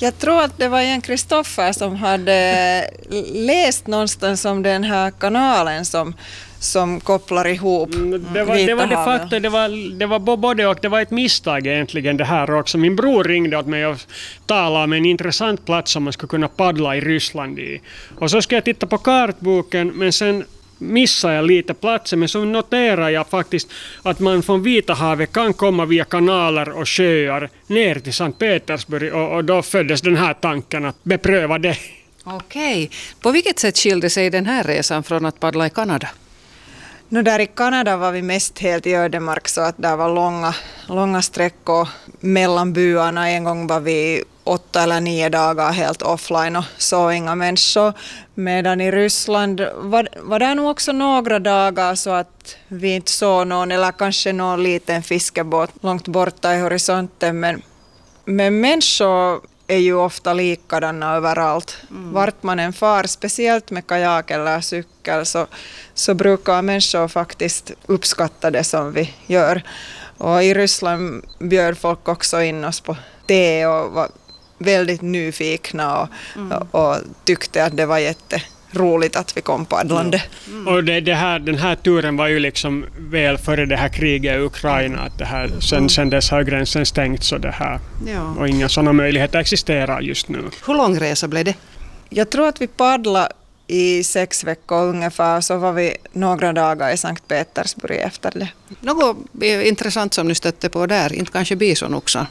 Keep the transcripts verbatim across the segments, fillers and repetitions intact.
Jag tror att det var en Kristoffer som hade läst någonstans om den här kanalen som, som kopplar ihop mm, det var, det var det faktum, det var, det var både och det var ett misstag egentligen det här också. Min bror ringde åt mig och talade om en intressant plats som man skulle kunna paddla i Ryssland i. Och så ska jag titta på kartboken, men sen missade jag lite platsen, men så noterar jag faktiskt att man från Vita havet kan komma via kanaler och sjöar ner till Sankt Petersburg, och, och då föddes den här tanken att bepröva det. Okej. På vilket sätt skilde sig den här resan från att paddla i Kanada? Nu där i Kanada var vi mest helt i ödemark, så att där var långa, långa sträckor mellan byarna. En gång var vi åtta eller nio dagar helt offline och såg inga människor. Medan i Ryssland var, var det nog också några dagar så att vi inte såg någon, eller kanske någon liten fiskebåt långt borta i horisonten. Men, men människor är ju ofta likadana överallt. Mm. Vart man än far, speciellt med kajak eller cykel, så, så brukar människor faktiskt uppskatta det som vi gör. Och i Ryssland bjöd folk också in oss på te och var väldigt nyfikna och, mm. och, och tyckte att det var jätteroligt att vi kom paddlande. Mm. Och det, det här, den här turen var ju liksom väl före det här kriget i Ukraina. Att det här, sen, mm. sen dess har gränsen stängt, så det här, ja. Och inga sådana möjligheter existerar just nu. Hur lång resa blev det? Jag tror att vi paddlade i sex veckor ungefär, så var vi några dagar i Sankt Petersburg efter det. Något intressant som ni stötte på där, inte kanske bisonoxar?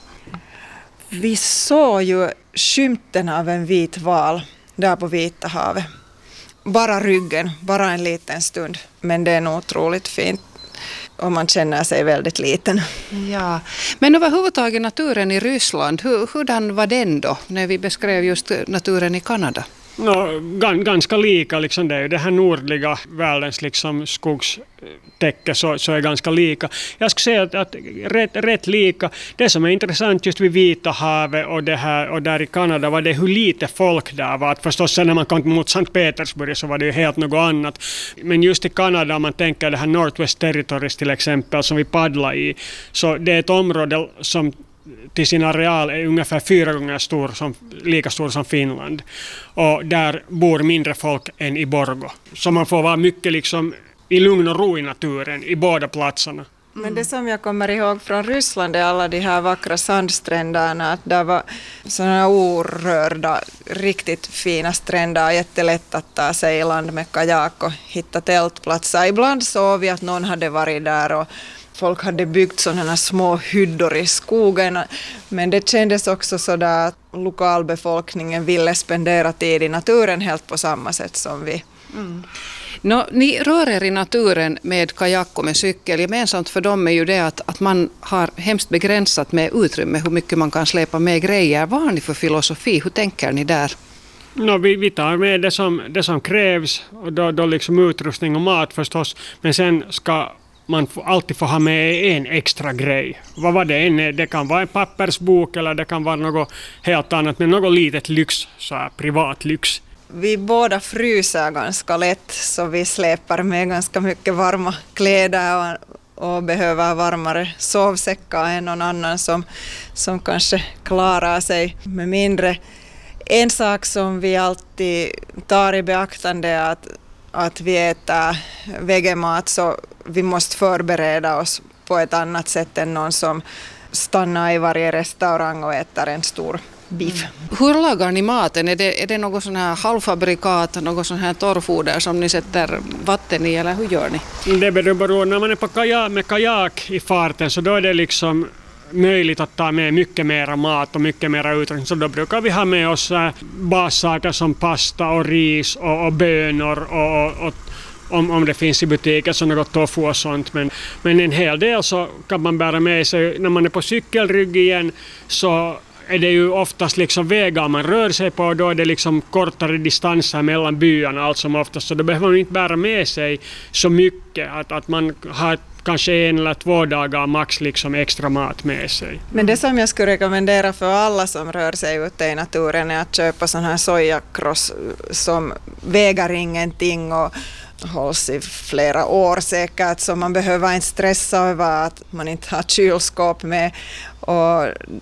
Vi såg ju skymten av en vit val där på Vita havet. Bara ryggen, bara en liten stund. Men det är nog otroligt fint och man känner sig väldigt liten. Ja, men överhuvudtaget naturen i Ryssland, hur, hurdan var den då när vi beskrev just naturen i Kanada? No, gan, ganska lika, liksom det är ju det här nordliga världens liksom skogstäcke, så, så är ganska lika. Jag skulle säga att, att rätt, rätt lika. Det som är intressant just vid Vita havet och, det här, och där i Kanada var det hur lite folk där var. Att förstås sen när man kom mot Sankt Petersburg så var det ju helt något annat. Men just i Kanada, om man tänker det här Northwest Territories till exempel som vi paddlar i, så det är ett område som till sin areal är ungefär fyra gånger stor som, lika stor som Finland. Och där bor mindre folk än i Borgå. Så man får vara mycket liksom i lugn och ro i naturen i båda platserna. Men det som jag kommer ihåg från Ryssland är alla de här vackra sandstränderna. Att där var sådana orörda, riktigt fina stränder. Jättelätt att ta sig i land med kajak och hitta tältplatser. Ibland såg vi att någon hade varit där och folk hade byggt sådana små hyddor i skogen, men det kändes också så där att lokalbefolkningen ville spendera tid i naturen helt på samma sätt som vi. Mm. Nå, ni rör er i naturen med kajak och med cykel. Gemensamt för dem är ju det att, att man har hemskt begränsat med utrymme hur mycket man kan släpa med grejer. Vad har ni för filosofi? Hur tänker ni där? No, vi, vi tar med det som, det som krävs, och då, då liksom utrustning och mat förstås, men sen ska man får alltid få ha med en extra grej. Vad var det än är? Det kan vara en pappersbok eller det kan vara något helt annat, men något litet lyx, så här privat lyx. Vi båda fryser ganska lätt, så vi släpar med ganska mycket varma kläder och, och behöver varmare sovsäckar än någon annan som, som kanske klarar sig med mindre. En sak som vi alltid tar i beaktande är att att vi äter vegemat, så vi måste förbereda oss på ett annat sätt än någon som stannar i varje restaurang och äter en stor biff. Mm. Hur lagar ni maten? Är det, är det något sån här halvfabrikat, något sån här torrfoder som ni sätter vatten i, eller hur gör ni? Det beror, när man är på kajak, med kajak i farten, så då är det liksom möjligt att ta med mycket mera mat och mycket mera utrustning. Så då brukar vi ha med oss äh, bassaker som pasta och ris och, och bönor och, och, och om, om det finns i butiken så något tofu och sånt. Men, men en hel del så kan man bära med sig. När man är på cykelrygg igen så är det ju oftast liksom vägar man rör sig på, och då är det liksom kortare distanser mellan byarna allt som oftast. Så då behöver man inte bära med sig så mycket att, att man har kanske en eller två dagar max liksom extra mat med sig. Men det som jag skulle rekommendera för alla som rör sig ute i naturen är att köpa sån här sojakross som väger ingenting och hålls i flera år säkert, så man behöver inte stressa över att man inte har kylskåp med. Och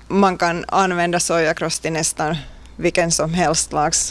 man kan använda sojakross till nästan vilken som helst slags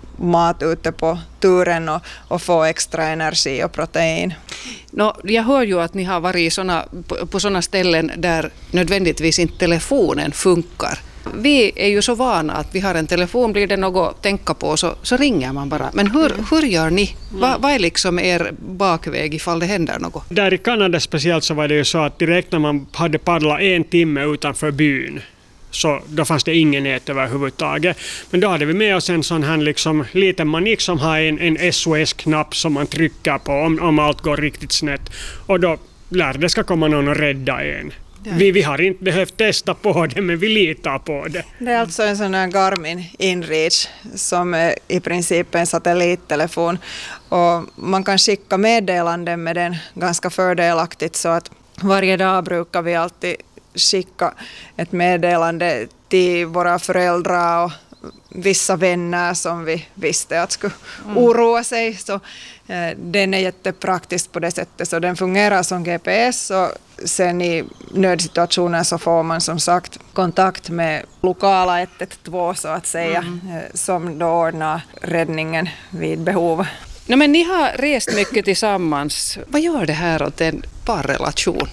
mat ute på turen och, och få extra energi och protein. No, jag hör ju att ni har varit såna, på, på sådana ställen där nödvändigtvis inte telefonen funkar. Vi är ju så vana att vi har en telefon, blir det något att tänka på så, så ringer man bara. Men hur, mm. hur gör ni? Mm. Va, vad är liksom er bakväg ifall det händer något? Där i Kanada speciellt så var det ju så att direkt när man hade paddlat en timme utanför byn så då fanns det ingen nät överhuvudtaget. Men då hade vi med oss en sån här liksom liten manik som har en, en S O S-knapp som man trycker på om, om allt går riktigt snett. Och då lär det ska komma någon och rädda en. Vi, vi har inte behövt testa på det, men vi litar på det. Det är alltså en sån här Garmin InReach som är i princip en satellittelefon. Och man kan skicka meddelanden med den ganska fördelaktigt så att varje dag brukar vi alltid skicka ett meddelande till våra föräldrar och vissa vänner som vi visste att skulle mm. oroa sig. Så, eh, den är jättepraktisk på det sättet, så den fungerar som G P S och sen i nödsituationer så får man som sagt kontakt med lokala ett ett två så att säga mm. eh, som då ordnar räddningen vid behov. No, men ni har rest mycket tillsammans. Vad gör det här åt en parrelation?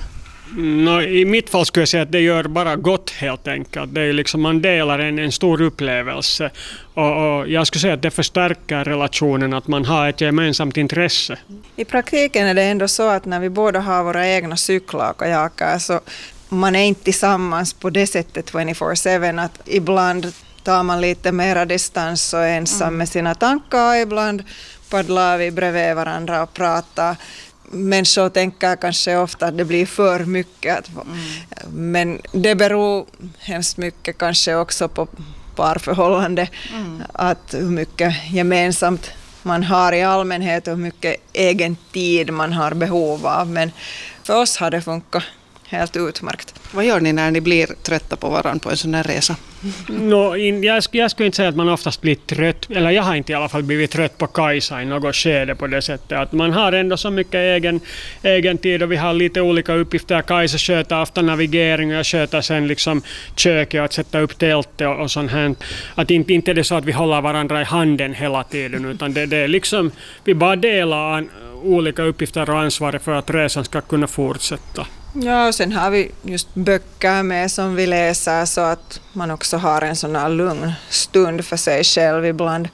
No, i mitt fall skulle jag säga att det gör bara gott helt enkelt. Det är liksom, man delar en, en stor upplevelse och, och jag skulle säga att det förstärker relationen att man har ett gemensamt intresse. I praktiken är det ändå så att när vi båda har våra egna cyklar och kajaker så man är inte tillsammans på det sättet tjugofyra sju att ibland tar man lite mera distans och är ensam med sina tankar, ibland paddlar vi bredvid varandra och pratar. Människor tänker kanske ofta att det blir för mycket. Mm. Men det beror hemskt mycket kanske också på parförhållande. Mm. Att hur mycket gemensamt man har i allmänhet och hur mycket egen tid man har behov av. Men för oss har det funkat helt utmärkt. Vad gör ni när ni blir trötta på varandra på en sån här resa? No, in, jag, jag skulle inte säga att man oftast blir trött, eller jag har inte i alla fall blivit trött på Kajsa i något skede på det sättet. Att man har ändå så mycket egen, egen tid och vi har lite olika uppgifter. Kajsa sköter ofta navigering och jag sköter sen liksom köket och att sätta upp tältet och, och sånt här. Att inte, inte är det så att vi håller varandra i handen hela tiden utan det, det är liksom, vi bara delar an, olika uppgifter och ansvar för att resan ska kunna fortsätta. Ja, och sen har vi just böcker med som vi läser så att man också har en sån här lugn stund för sig själv ibland.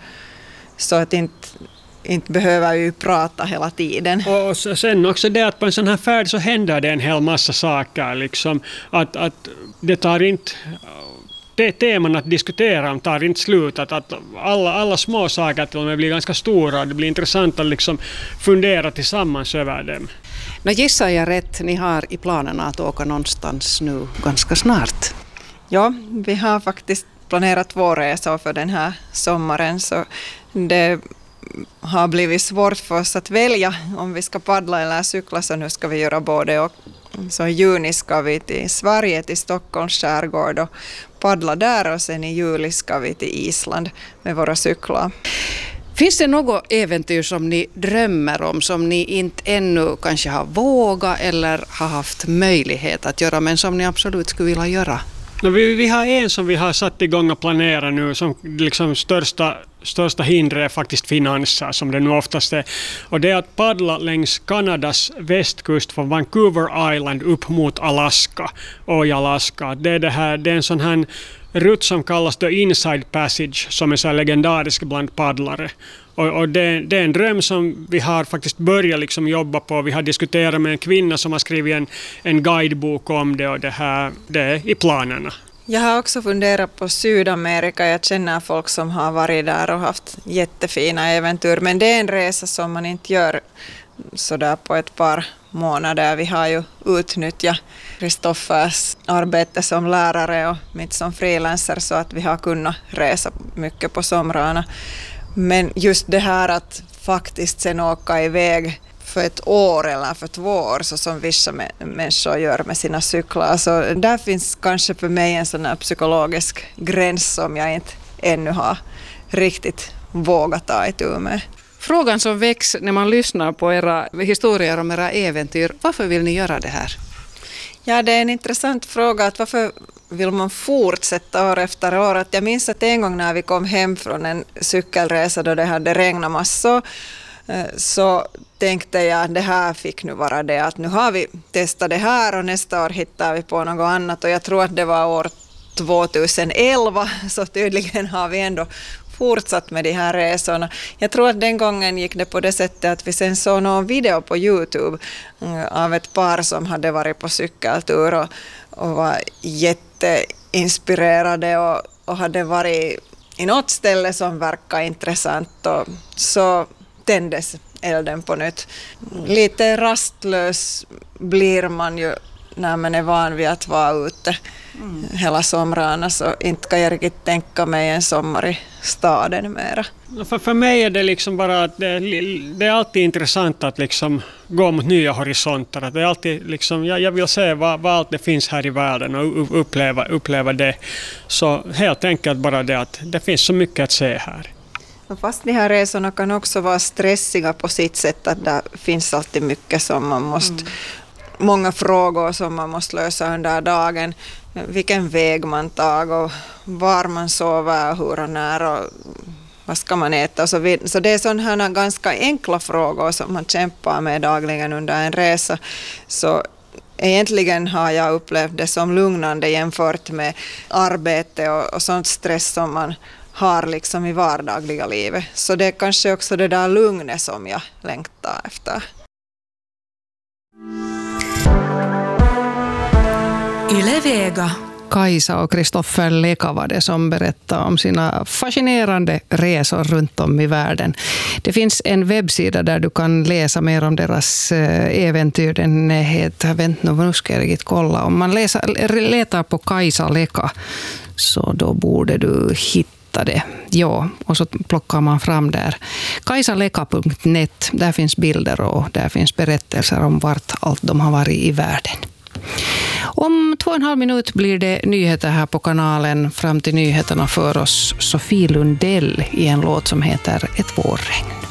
Så att inte, inte behöver ju prata hela tiden. Och sen också det att på en sån här färd så händer det en hel massa saker. Liksom. Att, att det tar inte... Det teman att diskutera om tar inte slut. Att, att alla, alla små saker till och med blir ganska stora. Det blir intressant att liksom fundera tillsammans över dem. Nå, gissar jag rätt, ni har i planerna att åka någonstans nu ganska snart? Ja, vi har faktiskt planerat två resor för den här sommaren så det har blivit svårt för oss att välja om vi ska paddla eller cykla så nu ska vi göra både och. Så i juni ska vi till Sverige, till Stockholms skärgård och paddla där och sen i juli ska vi till Island med våra cyklar. Finns det något äventyr som ni drömmer om som ni inte ännu kanske har vågat eller har haft möjlighet att göra men som ni absolut skulle vilja göra? No, vi, vi har en som vi har satt igång och planera nu som liksom största, största hinder är faktiskt finanser som det nu oftast är. Och det är att paddla längs Kanadas västkust från Vancouver Island upp mot Alaska och i Alaska. Det är, det här, det är en sån här rutt som kallas The Inside Passage som är så legendarisk bland paddlare. Och, och det, det är en dröm som vi har faktiskt börjat liksom jobba på. Vi har diskuterat med en kvinna som har skrivit en, en guidebok om det och det, här, det är i planerna. Jag har också funderat på Sydamerika. Jag känner folk som har varit där och haft jättefina äventyr. Men det är en resa som man inte gör sådär på ett par månader. Vi har ju utnyttjat Kristoffers arbete som lärare och mitt som frilanser så att vi har kunnat resa mycket på somrarna. Men just det här att faktiskt sen åka iväg för ett år eller för två år så som vissa människor gör med sina cyklar. Så där finns kanske för mig en sån här psykologisk gräns som jag inte ännu har riktigt vågat ta itu med. Frågan som väcks när man lyssnar på era historier om era äventyr, varför vill ni göra det här? Ja, det är en intressant fråga. Att varför vill man fortsätta år efter år. Att jag minns att en gång när vi kom hem från en cykelresa då det hade regnat massor, så tänkte jag att det här fick nu vara det, att nu har vi testat det här och nästa år hittar vi på något annat, och jag tror att det var år tjugoelva, så tydligen har vi ändå fortsatt med de här resorna. Jag tror att den gången gick det på det sättet att vi sen såg någon video på YouTube av ett par som hade varit på cykeltur och, och var jätteinspirerade och, och hade varit i något ställe som verkar intressant, och så tändes elden på nytt. Lite rastlös blir man ju när man är van vid att vara ute mm. hela somrarna, så inte kan jag riktigt tänka mig en sommar i staden mera. För, för mig är det liksom bara att det, det är alltid intressant att liksom gå mot nya horisonter. Det är alltid liksom, jag, jag vill se vad, vad allt det finns här i världen och uppleva, uppleva det. Så helt enkelt bara det att det finns så mycket att se här. Fast de här resorna kan också vara stressiga på sitt sätt, att det finns alltid mycket som man måste, mm. många frågor som man måste lösa under dagen. Vilken väg man tar och var man sover, hur och när och vad ska man äta och så vidare. Så det är sådana ganska enkla frågor som man kämpar med dagligen under en resa. Så egentligen har jag upplevt det som lugnande jämfört med arbete och, och sånt stress som man har liksom i vardagliga livet. Så det är kanske också det där lugnet som jag längtar efter. Yle Vega. Kajsa och Kristoffer Leka var det som berättade om sina fascinerande resor runt om i världen. Det finns en webbsida där du kan läsa mer om deras äventyr. Den heter, vänta nu, nu ska jag riktigt kolla. Om man läser, letar på Kajsa Leka så då borde du hitta det. Ja, och så plockar man fram där. kajsaleka punkt net, där finns bilder och där finns berättelser om vart allt de har varit i världen. Om två och en halv minut blir det nyheter här på kanalen. Fram till nyheterna för oss Sofie Lundell i en låt som heter Ett vårregn.